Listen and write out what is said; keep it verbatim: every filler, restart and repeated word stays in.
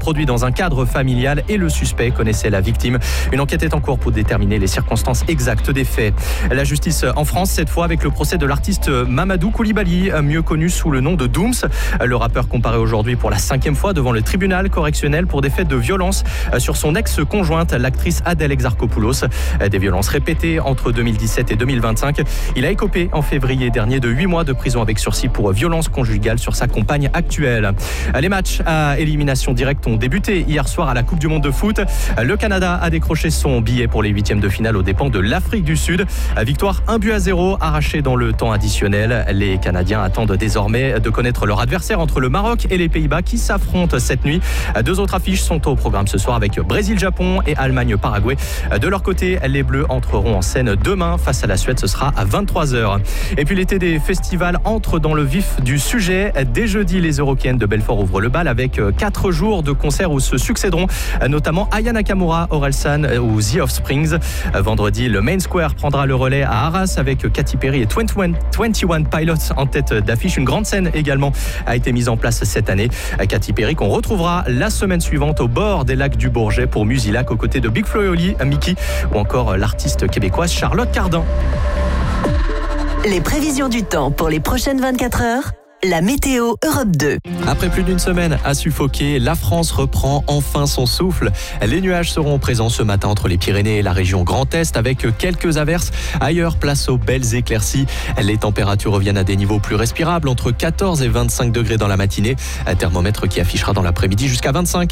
produit dans un cadre familial et le suspect connaissait la victime. Une enquête est en cours pour déterminer les circonstances exactes des faits. La justice en France, cette fois avec le procès de l'artiste Mamadou Koulibaly, mieux connu sous le nom de Dooms. Le rappeur comparaît aujourd'hui pour la cinquième fois devant le tribunal correctionnel pour des faits de violence sur son ex-conjointe, l'actrice Adèle Exarchopoulos. Des violences répétées entre deux mille dix-sept et deux mille vingt-cinq. Il a écopé en février dernier de huit mois de prison avec sursis pour violence conjugale sur sa compagne actuelle. Les matchs à élimination directe ont débuté hier soir à la Coupe du Monde de foot. Le Canada a décroché son billet pour les huitièmes de finale aux dépens de l'Afrique du Sud. Victoire un but à zéro arrachée dans le temps additionnel. Les Canadiens attendent désormais de connaître leur adversaire entre le Maroc et les Pays-Bas qui s'affrontent cette nuit. Deux autres affiches sont au programme ce soir avec Brésil-Japon et Allemagne-Paraguay. De leur côté, les Bleus entreront en scène demain face à la Suède. Ce sera à vingt-trois heures. Et puis l'été des festivals entre dans le vif du sujet. Dès jeudi, les Eurokéennes de Belfort ouvrent le bal avec quatre jours de concerts où se succéderont notamment Aya Nakamura, Orelsan ou The Offsprings. Vendredi, le Main Square prendra le relais à Arras avec Katy Perry et vingt et un, vingt et un Pilots en tête d'affiche. Une grande scène également a été mise en place cette année. Katy Perry qu'on retrouvera la semaine suivante au bord des lacs du Bourget pour Musilac aux côtés de Big Flo et Oli, Mickey ou encore l'artiste québécoise Charlotte Cardin. Les prévisions du temps pour les prochaines vingt-quatre heures. La météo Europe deux. Après plus d'une semaine à suffoquer, la France reprend enfin son souffle. Les nuages seront présents ce matin entre les Pyrénées et la région Grand Est avec quelques averses. Ailleurs, place aux belles éclaircies. Les températures reviennent à des niveaux plus respirables entre quatorze et vingt-cinq degrés dans la matinée. Un thermomètre qui affichera dans l'après-midi jusqu'à vingt-cinq.